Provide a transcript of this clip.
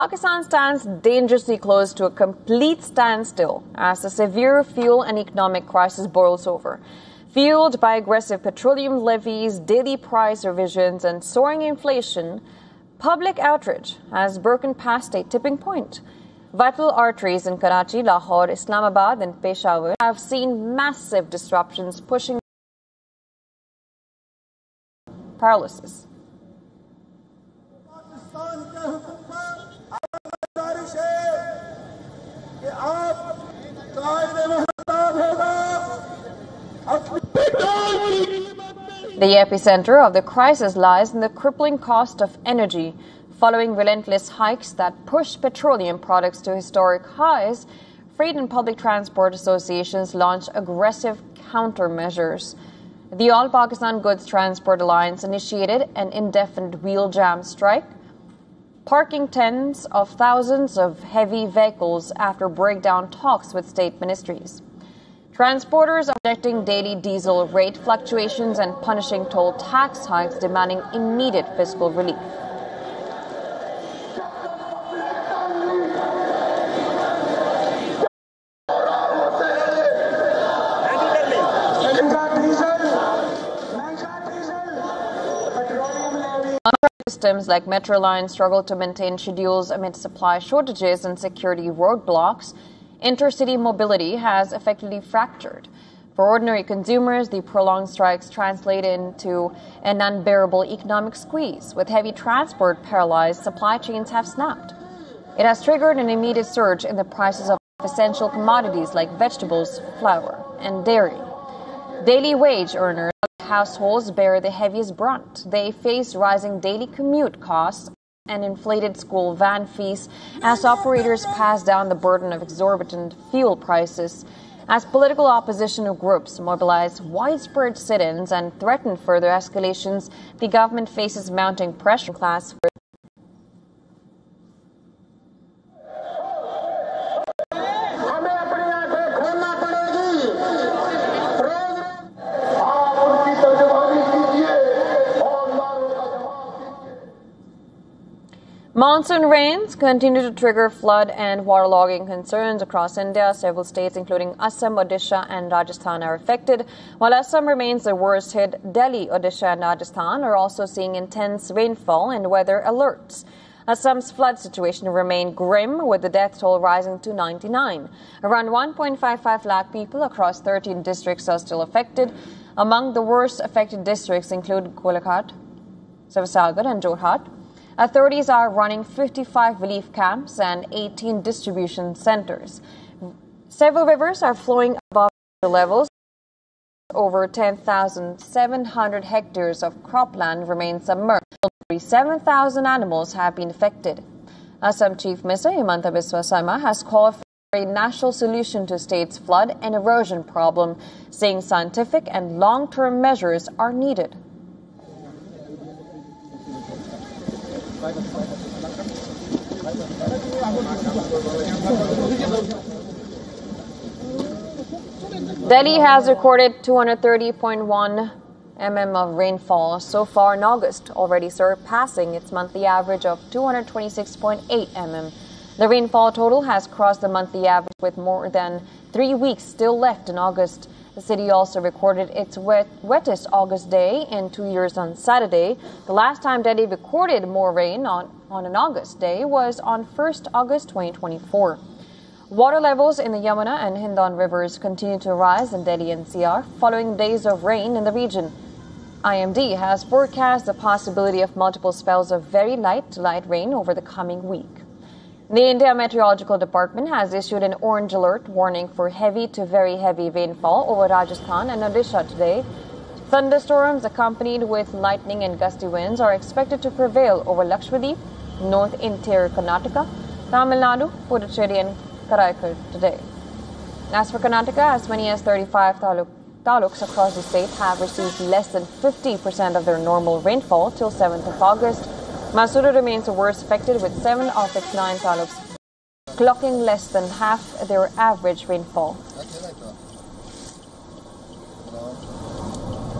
Pakistan stands dangerously close to a complete standstill as the severe fuel and economic crisis boils over. Fueled by aggressive petroleum levies, daily price revisions, and soaring inflation, public outrage has broken past a tipping point. Vital arteries in Karachi, Lahore, Islamabad, and Peshawar have seen massive disruptions, pushing paralysis. The epicenter of the crisis lies in the crippling cost of energy. Following relentless hikes that pushed petroleum products to historic highs, freight and public transport associations launched aggressive countermeasures. The All Pakistan Goods Transport Alliance initiated an indefinite wheel jam strike, parking tens of thousands of heavy vehicles after breakdown talks with state ministries. Transporters are rejecting daily diesel rate fluctuations and punishing toll tax hikes, demanding immediate fiscal relief. Systems like Metroline struggle to maintain schedules amid supply shortages and security roadblocks. Intercity mobility has effectively fractured. For ordinary consumers, the prolonged strikes translate into an unbearable economic squeeze. With heavy transport paralyzed, supply chains have snapped. It has triggered an immediate surge in the prices of essential commodities like vegetables, flour, and dairy. Daily wage earners households bear the heaviest brunt. They face rising daily commute costs and inflated school van fees as operators pass down the burden of exorbitant fuel prices. As political opposition groups mobilize widespread sit-ins and threaten further escalations, the government faces mounting pressure class. Monsoon rains continue to trigger flood and waterlogging concerns across India. Several states, including Assam, Odisha, and Rajasthan, are affected. While Assam remains the worst hit, Delhi, Odisha, and Rajasthan are also seeing intense rainfall and weather alerts. Assam's flood situation remained grim, with the death toll rising to 99. Around 1.55 lakh people across 13 districts are still affected. Among the worst affected districts include Golaghat, Sivasagar, and Jorhat. Authorities are running 55 relief camps and 18 distribution centers. Several rivers are flowing above levels. Over 10,700 hectares of cropland remain submerged. 7,000 animals have been affected. Assam Chief Minister Himanta Biswa Sarma has called for a national solution to state's flood and erosion problem, saying scientific and long-term measures are needed. Delhi has recorded 230.1 mm of rainfall so far in August, already surpassing its monthly average of 226.8 mm. The rainfall total has crossed the monthly average with more than 3 weeks still left in August. The city also recorded its wettest August day in 2 years on Saturday. The last time Delhi recorded more rain on an August day was on 1st August 2024. Water levels in the Yamuna and Hindon rivers continue to rise in Delhi NCR following days of rain in the region. IMD has forecast the possibility of multiple spells of very light to light rain over the coming week. The India Meteorological Department has issued an orange alert warning for heavy to very heavy rainfall over Rajasthan and Odisha today. Thunderstorms accompanied with lightning and gusty winds are expected to prevail over Lakshadweep, North Interior Karnataka, Tamil Nadu, Puducherry and Karaikal today. As for Karnataka, as many as 35 taluks across the state have received less than 50% of their normal rainfall till 7th of August. Mysuru remains the worst affected, with 7 of its 9 taluks clocking less than half their average rainfall.